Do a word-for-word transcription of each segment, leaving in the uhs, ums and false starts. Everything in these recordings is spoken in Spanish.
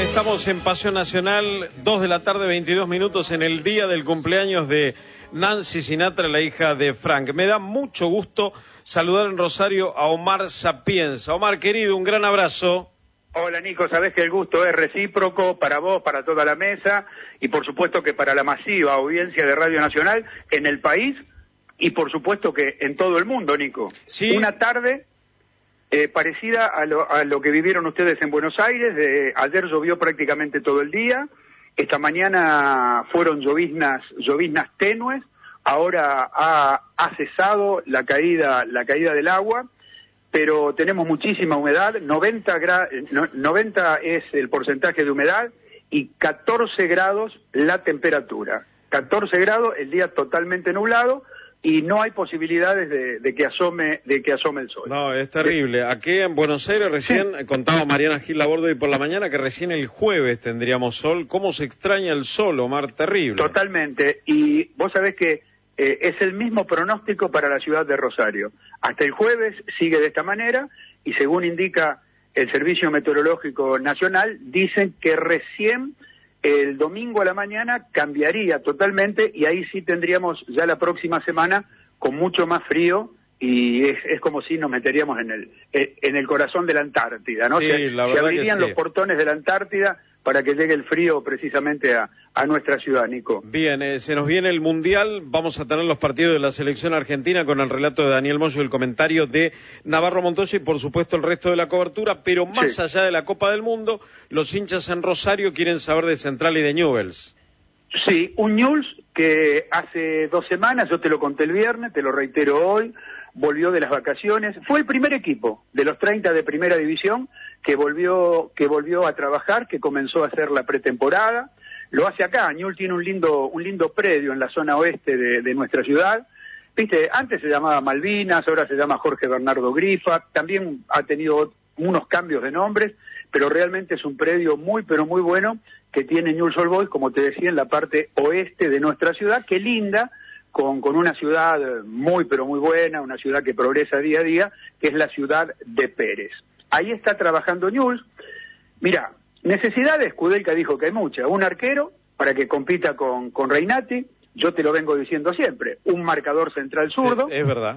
estamos en Pasión Nacional, dos de la tarde, veintidós minutos, en el día del cumpleaños de Nancy Sinatra, la hija de Frank. Me da mucho gusto saludar en Rosario a Omar Sapienza. Omar, querido, un gran abrazo. Hola, Nico, sabés que el gusto es recíproco para vos, para toda la mesa, y por supuesto que para la masiva audiencia de Radio Nacional en el país, y por supuesto que en todo el mundo, Nico. Sí. Una tarde eh, parecida a lo, a lo que vivieron ustedes en Buenos Aires. De, ayer llovió prácticamente todo el día, esta mañana fueron lloviznas, lloviznas tenues, ahora ha, ha cesado la caída, la caída del agua, pero tenemos muchísima humedad. noventa, gra, no, noventa es el porcentaje de humedad y catorce grados la temperatura. catorce grados, el día totalmente nublado, y no hay posibilidades de, de que asome de que asome el sol. No, es terrible. Aquí en Buenos Aires recién sí. Contaba Mariana Gil Laborde y por la mañana que recién el jueves tendríamos sol. ¿Cómo se extraña el sol, Omar? Terrible. Totalmente. Y vos sabés que eh, es el mismo pronóstico para la ciudad de Rosario. Hasta el jueves sigue de esta manera, y según indica el Servicio Meteorológico Nacional, dicen que recién el domingo a la mañana cambiaría totalmente, y ahí sí tendríamos ya la próxima semana con mucho más frío, y es, es como si nos meteríamos en el en el corazón de la Antártida, ¿no? Sí, se, la se verdad abrirían que sí. Los portones de la Antártida para que llegue el frío precisamente a, a nuestra ciudad, Nico. Bien, eh, se nos viene el Mundial, vamos a tener los partidos de la selección argentina con el relato de Daniel Moyo y el comentario de Navarro Montoya y por supuesto el resto de la cobertura, pero más sí. allá de la Copa del Mundo, los hinchas en Rosario quieren saber de Central y de Newell's. Sí, un Newell's que hace dos semanas, yo te lo conté el viernes, te lo reitero hoy, volvió de las vacaciones, fue el primer equipo de los treinta de primera división que volvió que volvió a trabajar, que comenzó a hacer la pretemporada. Lo hace acá. Newell's tiene un lindo un lindo predio en la zona oeste de, de nuestra ciudad. Viste, antes se llamaba Malvinas, ahora se llama Jorge Bernardo Grifa, también ha tenido unos cambios de nombres, pero realmente es un predio muy pero muy bueno que tiene Newell's Old Boys, como te decía, en la parte oeste de nuestra ciudad, que linda con, con una ciudad muy pero muy buena, una ciudad que progresa día a día, que es la ciudad de Pérez. Ahí está trabajando Newell's. Mira, necesidades, Kudelka dijo que hay muchas. Un arquero para que compita con, con Reinati, yo te lo vengo diciendo siempre. Un marcador central zurdo. Sí, es verdad.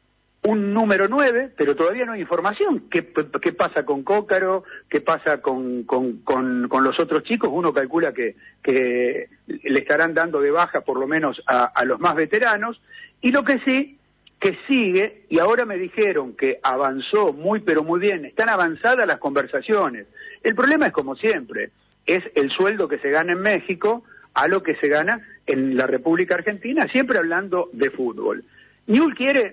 Un número nueve, pero todavía no hay información. ¿Qué, qué pasa con Cócaro? ¿Qué pasa con, con, con, con los otros chicos? Uno calcula que, que le estarán dando de baja por lo menos a, a los más veteranos. Y lo que sí, que sigue, y ahora me dijeron que avanzó muy pero muy bien, están avanzadas las conversaciones. El problema es como siempre, es el sueldo que se gana en México a lo que se gana en la República Argentina, siempre hablando de fútbol. Newell's quiere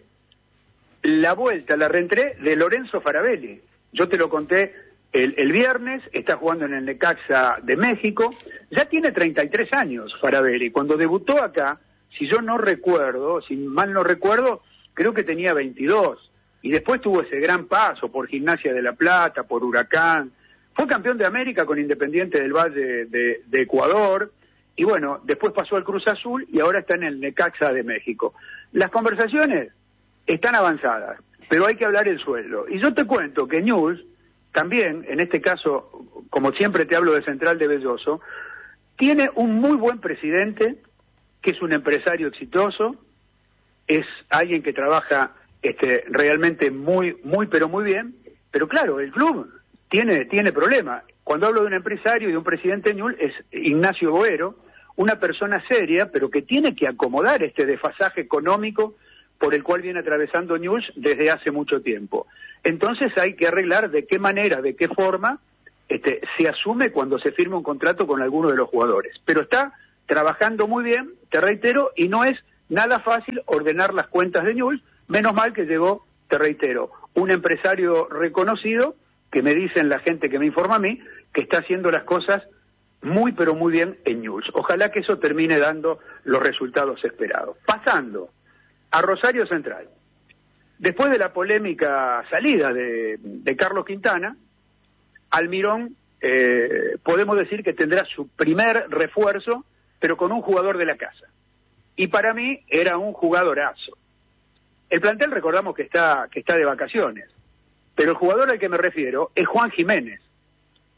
la vuelta, la reentré de Lorenzo Farabelli. Yo te lo conté el, el viernes, está jugando en el Necaxa de México, ya tiene treinta y tres años Farabelli. Cuando debutó acá, si yo no recuerdo, si mal no recuerdo, creo que tenía veintidós, y después tuvo ese gran paso por Gimnasia de la Plata, por Huracán, fue campeón de América con Independiente del Valle de, de Ecuador, y bueno, después pasó al Cruz Azul y ahora está en el Necaxa de México. Las conversaciones están avanzadas, pero hay que hablar el sueldo. Y yo te cuento que Newell's, también, en este caso, como siempre te hablo de Central de Belloso, tiene un muy buen presidente, que es un empresario exitoso, es alguien que trabaja este, realmente muy, muy, pero muy bien, pero claro, el club tiene, tiene problemas. Cuando hablo de un empresario y de un presidente de Newell's, es Ignacio Boero, una persona seria, pero que tiene que acomodar este desfasaje económico por el cual viene atravesando Newell's desde hace mucho tiempo. Entonces hay que arreglar de qué manera, de qué forma este, se asume cuando se firma un contrato con alguno de los jugadores. Pero está trabajando muy bien, te reitero, y no es nada fácil ordenar las cuentas de Newell's, menos mal que llegó, te reitero, un empresario reconocido, que me dicen la gente que me informa a mí, que está haciendo las cosas muy pero muy bien en Newell's. Ojalá que eso termine dando los resultados esperados. Pasando a Rosario Central. Después de la polémica salida de, de Carlos Quintana, Almirón, eh, podemos decir que tendrá su primer refuerzo, pero con un jugador de la casa. Y para mí era un jugadorazo. El plantel recordamos que está, que está de vacaciones, pero el jugador al que me refiero es Juan Jiménez,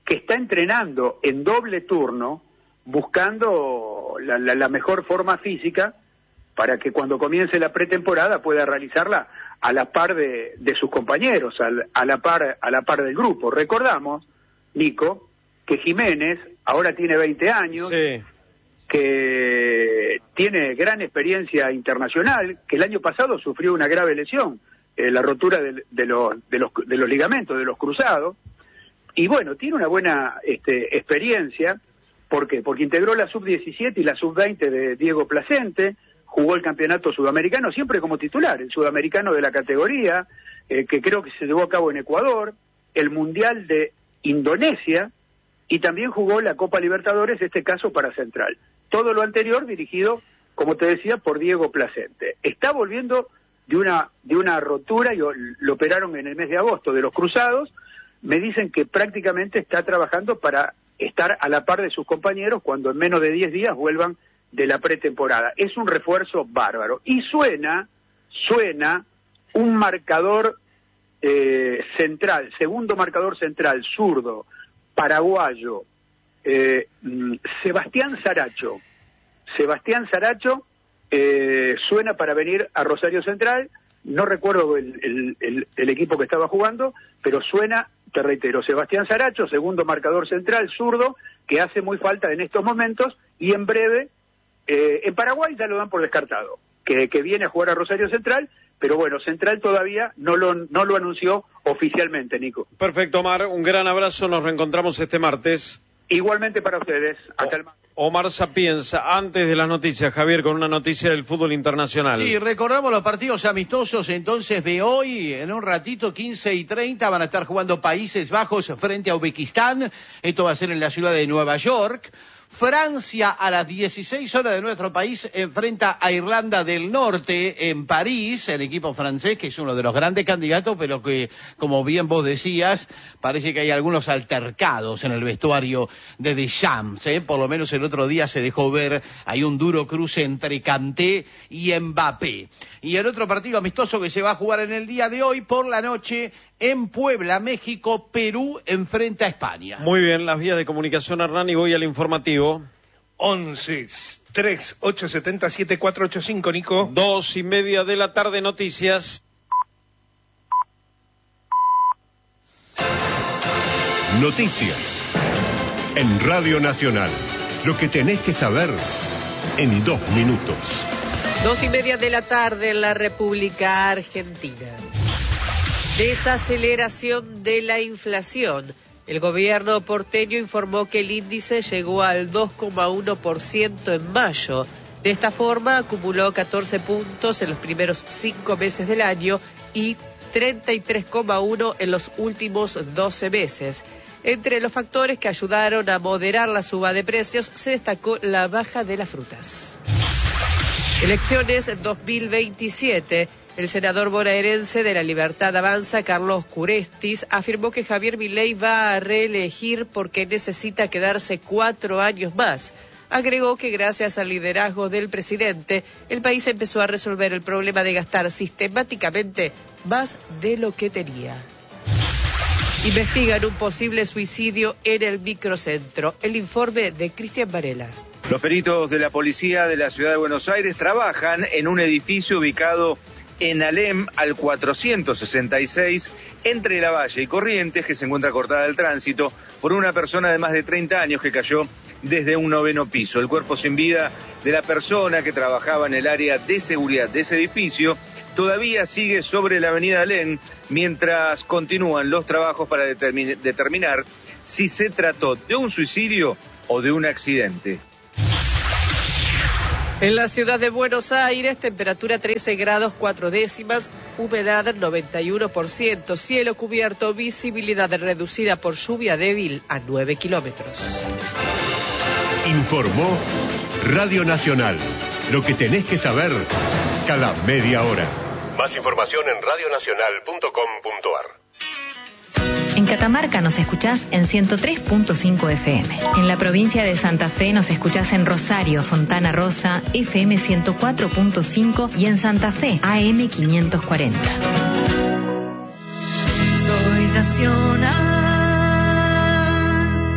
que está entrenando en doble turno, buscando la, la, la mejor forma física para que cuando comience la pretemporada pueda realizarla a la par de, de sus compañeros, a la, a la par a la par del grupo. Recordamos, Nico, que Jiménez ahora tiene veinte años, sí, que tiene gran experiencia internacional, que el año pasado sufrió una grave lesión, eh, la rotura de, de, los, de, los, de los ligamentos, de los cruzados, y bueno, tiene una buena este, experiencia. ¿Por qué? Porque integró la sub diecisiete y la sub veinte de Diego Placente, jugó el campeonato sudamericano siempre como titular, el sudamericano de la categoría, eh, que creo que se llevó a cabo en Ecuador, el Mundial de Indonesia, y también jugó la Copa Libertadores, este caso para Central. Todo lo anterior dirigido, como te decía, por Diego Placente. Está volviendo de una, de una rotura, y lo operaron en el mes de agosto, de los cruzados. Me dicen que prácticamente está trabajando para estar a la par de sus compañeros cuando en menos de diez días vuelvan de la pretemporada. Es un refuerzo bárbaro. Y suena, suena un marcador eh, central, segundo marcador central, zurdo, paraguayo, eh, Sebastián Saracho. Sebastián Saracho eh, suena para venir a Rosario Central. No recuerdo el, el, el, el equipo que estaba jugando, pero suena, te reitero, Sebastián Saracho, segundo marcador central, zurdo, que hace muy falta en estos momentos, y en breve, eh, en Paraguay ya lo dan por descartado, que, que viene a jugar a Rosario Central, pero bueno, Central todavía no lo, no lo anunció oficialmente, Nico. Perfecto, Omar, un gran abrazo, nos reencontramos este martes. Igualmente para ustedes, hasta el martes. Omar Sapienza, antes de las noticias, Javier, con una noticia del fútbol internacional. Sí, recordamos los partidos amistosos entonces de hoy. En un ratito, quince y treinta, van a estar jugando Países Bajos frente a Uzbekistán. Esto va a ser en la ciudad de Nueva York. Francia a las dieciséis horas de nuestro país enfrenta a Irlanda del Norte en París, el equipo francés, que es uno de los grandes candidatos, pero que, como bien vos decías, parece que hay algunos altercados en el vestuario de Deschamps, ¿eh? Por lo menos el otro día se dejó ver, hay un duro cruce entre Kanté y Mbappé. Y el otro partido amistoso que se va a jugar en el día de hoy, por la noche, en Puebla, México, Perú enfrenta a España. Muy bien, las vías de comunicación, Hernán, y voy al informativo. once, tres, ocho, siete, siete, cuatro, ocho, cinco, Nico. Dos y media de la tarde, noticias. Noticias. En Radio Nacional. Lo que tenés que saber en dos minutos. Dos y media de la tarde en la República Argentina. Desaceleración de la inflación. El gobierno porteño informó que el índice llegó al dos coma uno por ciento en mayo. De esta forma, acumuló catorce puntos en los primeros cinco meses del año y treinta y tres coma uno en los últimos doce meses. Entre los factores que ayudaron a moderar la suba de precios, se destacó la baja de las frutas. Elecciones dos mil veintisiete. El senador bonaerense de La Libertad Avanza, Carlos Curestis, afirmó que Javier Milei va a reelegir porque necesita quedarse cuatro años más. Agregó que gracias al liderazgo del presidente, el país empezó a resolver el problema de gastar sistemáticamente más de lo que tenía. Investigan un posible suicidio en el microcentro. El informe de Cristian Varela. Los peritos de la policía de la ciudad de Buenos Aires trabajan en un edificio ubicado en Alem al cuatrocientos sesenta y seis, entre Lavalle y Corrientes, que se encuentra cortada el tránsito por una persona de más de treinta años que cayó desde un noveno piso. El cuerpo sin vida de la persona que trabajaba en el área de seguridad de ese edificio todavía sigue sobre la avenida Alem, mientras continúan los trabajos para determin- determinar si se trató de un suicidio o de un accidente. En la ciudad de Buenos Aires, temperatura trece grados cuatro décimas, humedad noventa y uno por ciento, cielo cubierto, visibilidad reducida por lluvia débil a nueve kilómetros. Informó Radio Nacional. Lo que tenés que saber cada media hora. Más información en radio nacional punto com punto a r. En Catamarca nos escuchás en ciento tres punto cinco F M. En la provincia de Santa Fe nos escuchás en Rosario, Fontana Rosa, F M ciento cuatro punto cinco y en Santa Fe, A M quinientos cuarenta. Soy nacional.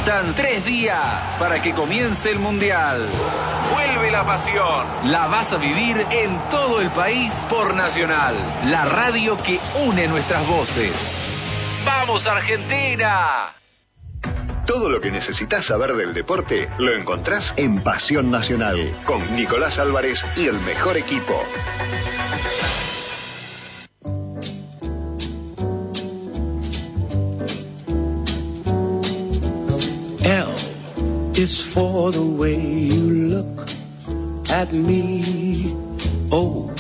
Faltan tres días para que comience el Mundial. Vuelve la pasión. La vas a vivir en todo el país por Nacional, la radio que une nuestras voces. ¡Vamos, Argentina! Todo lo que necesitas saber del deporte lo encontrás en Pasión Nacional, con Nicolás Álvarez y el mejor equipo. L is for the way you look at me. O